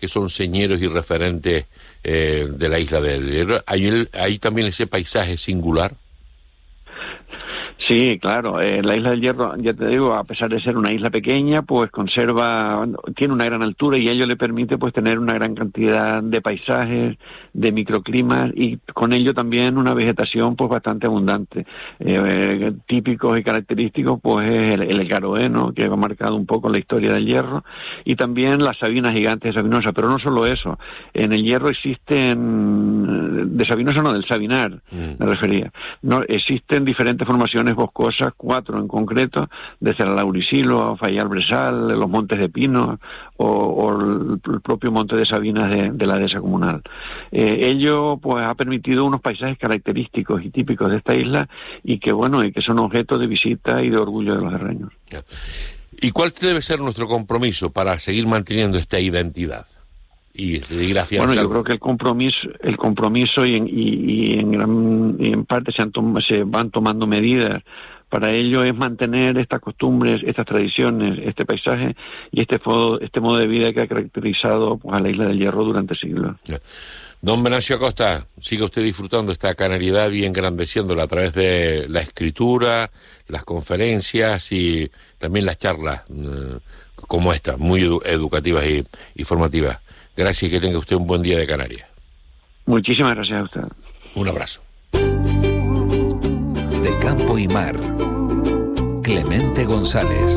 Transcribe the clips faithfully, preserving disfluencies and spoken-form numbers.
que son señeros y referentes eh, de la isla del Hierro. ¿Hay, el, hay también ese paisaje singular? Sí, claro. Eh, la isla del Hierro, ya te digo, a pesar de ser una isla pequeña, pues conserva, tiene una gran altura y ello le permite pues tener una gran cantidad de paisajes, de microclimas y con ello también una vegetación pues bastante abundante. Eh, típicos y característicos pues es el, el garoé, ¿no?, que ha marcado un poco la historia del Hierro, y también las sabinas gigantes de Sabinosa. Pero no solo eso, en el Hierro existen, de Sabinosa no, del Sabinar, mm. me refería, no, existen diferentes formaciones boscosas, cuatro en concreto, desde el Lauricilo, Fayal Bresal, los Montes de Pino o, o el, el propio Monte de Sabinas de, de la dehesa comunal. Eh, ello pues ha permitido unos paisajes característicos y típicos de esta isla y que bueno, y que son objeto de visita y de orgullo de los herreños. ¿Y cuál debe ser nuestro compromiso para seguir manteniendo esta identidad y seguir afianzando? Bueno, yo creo que el compromiso, el compromiso y en, y, y en gran y en parte se, han tom, se van tomando medidas para ello, es mantener estas costumbres, estas tradiciones, este paisaje y este modo, este modo de vida que ha caracterizado pues, a la isla del Hierro durante siglos. Yeah. Don Venancio Acosta, siga usted disfrutando esta canariedad y engrandeciéndola a través de la escritura, las conferencias y también las charlas eh, como esta, muy edu educativas y, y formativas. Gracias y que tenga usted un buen día de Canarias. Muchísimas gracias a usted. Un abrazo. De campo y mar, Clemente González.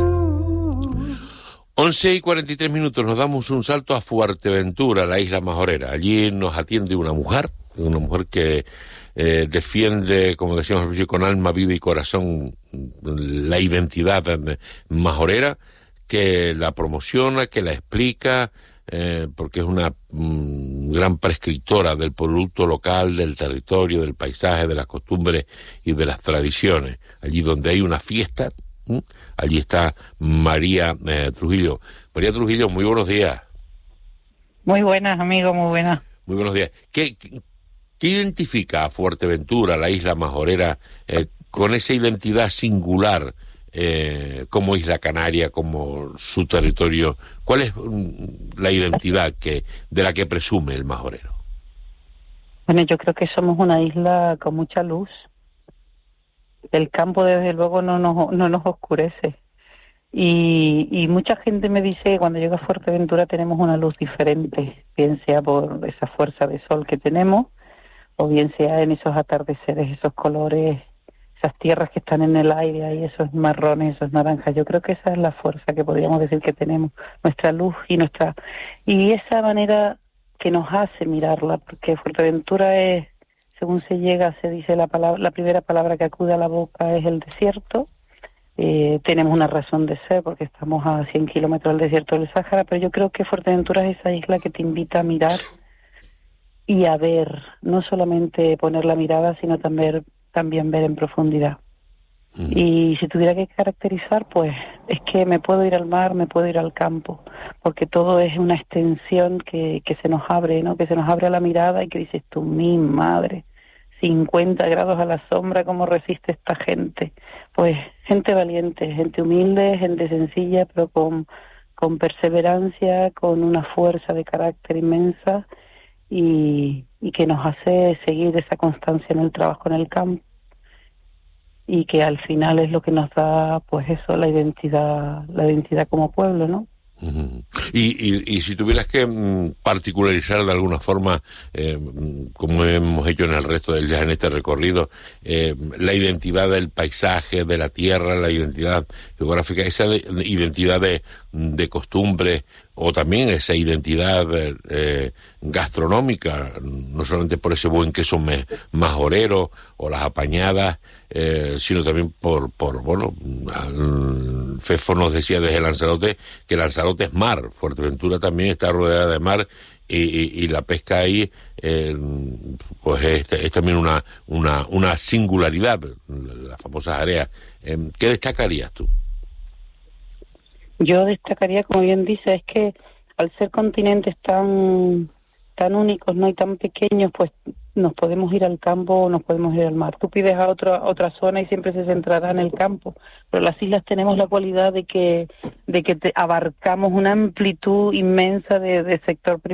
once y cuarenta y tres minutos, nos damos un salto a Fuerteventura, la isla majorera. Allí nos atiende una mujer, una mujer que eh, defiende, como decíamos al principio, con alma, vida y corazón la identidad majorera, que la promociona, que la explica, eh, porque es una mm, gran prescriptora del producto local, del territorio, del paisaje, de las costumbres y de las tradiciones. Allí donde hay una fiesta, ¿Mm? allí está María eh, Trujillo. María Trujillo, muy buenos días. Muy buenas, amigo, muy buenas. Muy buenos días. ¿Qué, qué, qué identifica a Fuerteventura, la isla majorera, eh, con esa identidad singular eh, como isla canaria, como su territorio? ¿Cuál es um, la identidad que de la que presume el majorero? Bueno, yo creo que somos una isla con mucha luz. El campo, desde luego, no nos, no nos oscurece. Y, y mucha gente me dice que cuando llega a Fuerteventura tenemos una luz diferente, bien sea por esa fuerza de sol que tenemos, o bien sea en esos atardeceres, esos colores, esas tierras que están en el aire, ahí esos marrones, esos naranjas. Yo creo que esa es la fuerza que podríamos decir que tenemos, nuestra luz y nuestra y esa manera que nos hace mirarla, porque Fuerteventura es, según se llega, se dice la palabra, la primera palabra que acude a la boca es el desierto. Eh, tenemos una razón de ser porque estamos a cien kilómetros del desierto del Sáhara, pero yo creo que Fuerteventura es esa isla que te invita a mirar y a ver, no solamente poner la mirada, sino también, también ver en profundidad. Uh-huh. Y si tuviera que caracterizar, pues es que me puedo ir al mar, me puedo ir al campo, porque todo es una extensión que, que se nos abre, ¿no? Que se nos abre a la mirada y que dices tú, mi madre, cincuenta grados a la sombra, ¿cómo resiste esta gente? Pues gente valiente, gente humilde, gente sencilla, pero con, con perseverancia, con una fuerza de carácter inmensa y, y que nos hace seguir esa constancia en el trabajo en el campo y que al final es lo que nos da, pues eso, la identidad, la identidad como pueblo, ¿no? Uh-huh. Y, y, y si tuvieras que mm, particularizar de alguna forma, eh, como hemos hecho en el resto del día en este recorrido, eh, la identidad del paisaje, de la tierra, la identidad geográfica, esa de, identidad de, de costumbre, o también esa identidad eh, gastronómica, no solamente por ese buen queso me, majorero o las apañadas, eh, sino también por, por bueno, Fefo nos decía desde Lanzarote que Lanzarote es mar, Fuerteventura también está rodeada de mar y, y, y la pesca ahí eh, pues es, es también una, una, una singularidad, las famosas áreas. Eh, ¿Qué destacarías tú? Yo destacaría, como bien dice, es que al ser continentes tan tan únicos, no y tan pequeños, pues nos podemos ir al campo o nos podemos ir al mar. Tú pides a otra otra zona y siempre se centrará en el campo, pero las islas tenemos la cualidad de que de que te abarcamos una amplitud inmensa de, de sector